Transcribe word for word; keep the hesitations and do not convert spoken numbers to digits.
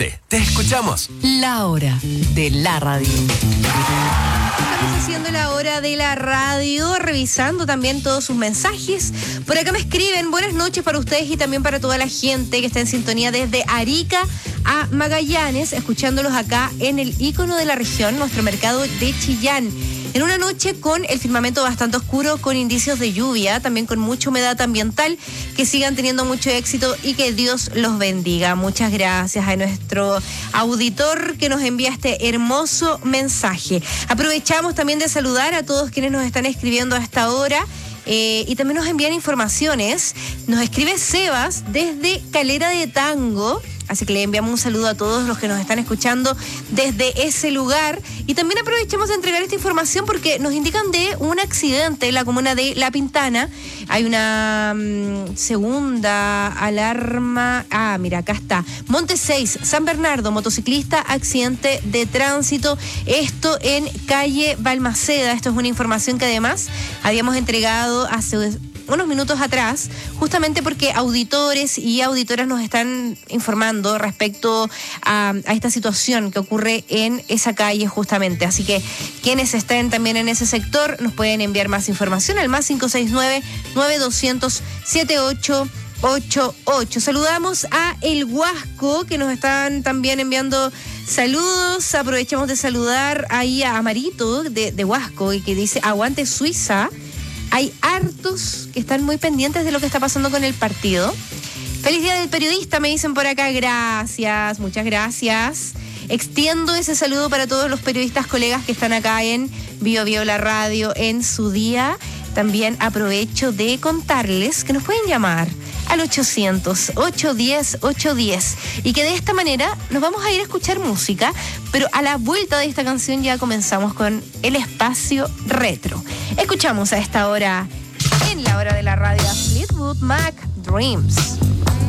Chiste, te escuchamos. La hora de la radio. Estamos haciendo la hora de la radio, revisando también todos sus mensajes. Por acá me escriben, buenas noches para ustedes y también para toda la gente que está en sintonía desde Arica a Magallanes, escuchándolos acá en el ícono de la región, nuestro mercado de Chillán. En una noche con el firmamento bastante oscuro, con indicios de lluvia, también con mucha humedad ambiental, que sigan teniendo mucho éxito y que Dios los bendiga. Muchas gracias a nuestro auditor que nos envía este hermoso mensaje. Aprovechamos también de saludar a todos quienes nos están escribiendo a esta hora. Eh, y también nos envían informaciones. Nos escribe Sebas desde Calera de Tango, así que le enviamos un saludo a todos los que nos están escuchando desde ese lugar. Y también aprovechamos de entregar esta información porque nos indican de un accidente en la comuna de La Pintana. Hay una um, segunda alarma. Ah, mira, acá está. Monte seis, San Bernardo, motociclista, accidente de tránsito. Esto en calle Balmaceda. Esto es una información que además habíamos entregado hace unos minutos atrás, justamente porque auditores y auditoras nos están informando respecto a, a esta situación que ocurre en esa calle justamente. Así que quienes estén también en ese sector nos pueden enviar más información al más cinco seis nueve, nueve dos cero cero, siete ocho ocho ocho. Saludamos a El Huasco, que nos están también enviando saludos. Aprovechamos de saludar ahí a Amarito de, de Huasco, y que dice aguante Suiza. Hay hartos que están muy pendientes de lo que está pasando con el partido. Feliz Día del Periodista, me dicen por acá. Gracias, muchas gracias. Extiendo ese saludo para todos los periodistas colegas que están acá en Bio Bio La Radio en su día. También aprovecho de contarles que nos pueden llamar al ochocientos, ochocientos diez, ochocientos diez y que de esta manera nos vamos a ir a escuchar música, pero a la vuelta de esta canción ya comenzamos con el espacio retro. Escuchamos a esta hora, en la hora de la radio, a Fleetwood Mac, Dreams.